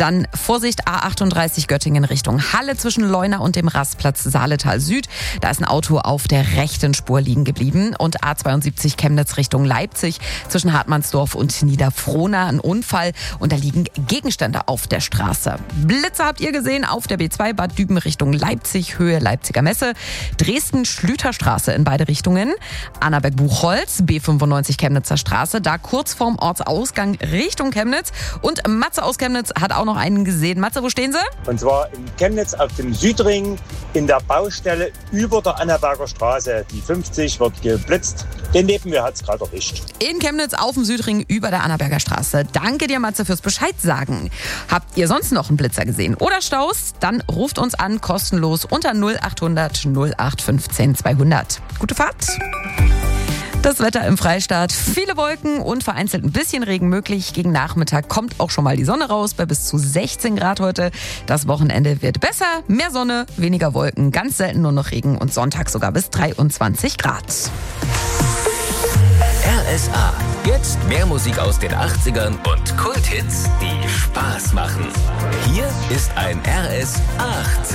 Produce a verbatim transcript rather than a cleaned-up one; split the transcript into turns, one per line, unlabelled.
Dann Vorsicht, A achtunddreißig Göttingen Richtung Halle zwischen Leuna und dem Rastplatz Saaletal Süd. Da ist ein Auto auf der rechten Spur liegen geblieben. Und A zweiundsiebzig Chemnitz Richtung Leipzig zwischen Hartmannsdorf und Niederfrohna ein Unfall. Und da liegen Gegenstände auf der Straße. Blitze habt ihr gesehen auf der B zwei Bad Düben Richtung Leipzig, Höhe Leipziger Messe. Dresden-Schlüterstraße in beide Richtungen. Annaberg-Buchholz, B fünfundneunzig Chemnitzer Straße, da kurz vorm Ortsausgang Richtung Chemnitz. Und Matze aus Chemnitz hat auch noch einen gesehen. Matze, wo stehen Sie?
Und zwar in Chemnitz auf dem Südring in der Baustelle über der Annaberger Straße. Die fünfzig wird geblitzt. Den neben mir hat es gerade erwischt.
In Chemnitz auf dem Südring über der Annaberger Straße. Danke dir, Matze, fürs Bescheid sagen. Habt ihr sonst noch einen Blitzer gesehen oder Staus? Dann ruft uns an, kostenlos unter null achthundert null acht fünfzehn zweihundert. Gute Fahrt! Das Wetter im Freistaat, viele Wolken und vereinzelt ein bisschen Regen möglich. Gegen Nachmittag kommt auch schon mal die Sonne raus bei bis zu sechzehn Grad heute. Das Wochenende wird besser, mehr Sonne, weniger Wolken, ganz selten nur noch Regen und Sonntag sogar bis dreiundzwanzig Grad.
R S A. Jetzt mehr Musik aus den achtzigern und Kulthits, die Spaß machen. Hier ist ein R S achtzig.